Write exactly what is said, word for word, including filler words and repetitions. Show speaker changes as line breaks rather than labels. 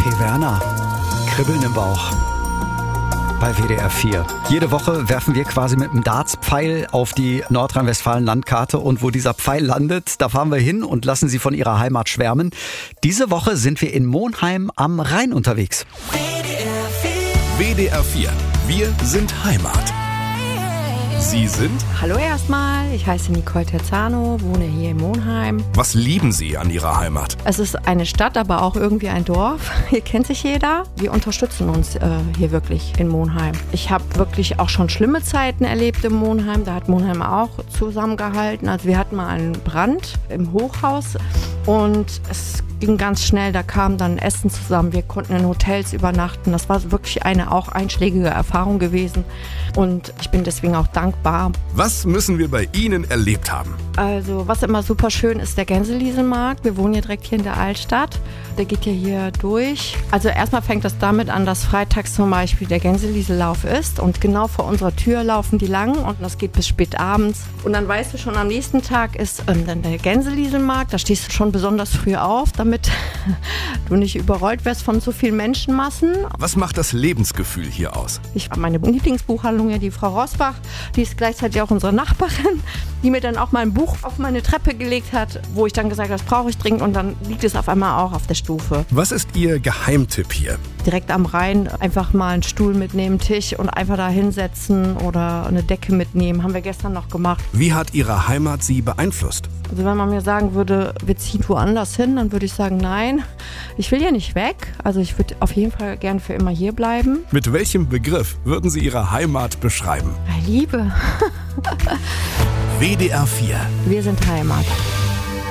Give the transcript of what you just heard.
Hey Werner, Kribbeln im Bauch. Bei W D R vier. Jede Woche werfen wir quasi mit einem Dartspfeil auf die Nordrhein-Westfalen-Landkarte und wo dieser Pfeil landet, da fahren wir hin und lassen Sie von Ihrer Heimat schwärmen. Diese Woche sind wir in Monheim am Rhein unterwegs.
W D R vier. Wir sind Heimat. Sie sind?
Hallo erstmal, ich heiße Nicole Terzano, wohne hier in Monheim.
Was lieben Sie an Ihrer Heimat?
Es ist eine Stadt, aber auch irgendwie ein Dorf. Hier kennt sich jeder. Wir unterstützen uns äh, hier wirklich in Monheim. Ich habe wirklich auch schon schlimme Zeiten erlebt in Monheim. Da hat Monheim auch zusammengehalten. Also wir hatten mal einen Brand im Hochhaus und es ging ganz schnell. Da kam dann Essen zusammen. Wir konnten in Hotels übernachten. Das war wirklich eine auch einschlägige Erfahrung gewesen. Und ich bin deswegen auch dankbar.
Was müssen wir bei Ihnen erlebt haben?
Also was immer super schön ist, der Gänselieselmarkt. Wir wohnen hier direkt hier in der Altstadt. Der geht ja hier durch. Also erstmal fängt das damit an, dass freitags zum Beispiel der Gänseliesellauf ist. Und genau vor unserer Tür laufen die lang und das geht bis spät abends. Und dann weißt du schon, am nächsten Tag ist ähm, dann der Gänselieselmarkt. Da stehst du schon besonders früh auf, damit du nicht überrollt wirst von so vielen Menschenmassen.
Was macht das Lebensgefühl hier aus?
Ich habe meine Lieblingsbuchhandlung, ja, die Frau Rosbach, die ist gleichzeitig auch unsere Nachbarin, die mir dann auch mal ein Buch auf meine Treppe gelegt hat, wo ich dann gesagt habe, das brauche ich dringend und dann liegt es auf einmal auch auf der Stufe.
Was ist Ihr Geheimtipp hier?
Direkt am Rhein einfach mal einen Stuhl mitnehmen, Tisch und einfach da hinsetzen oder eine Decke mitnehmen. Haben wir gestern noch gemacht.
Wie hat Ihre Heimat Sie beeinflusst?
Also wenn man mir sagen würde, wir ziehen woanders hin, dann würde ich sagen, nein, ich will hier nicht weg. Also ich würde auf jeden Fall gern für immer hier bleiben.
Mit welchem Begriff würden Sie Ihre Heimat beschreiben?
Liebe.
W D R vier.
Wir sind Heimat.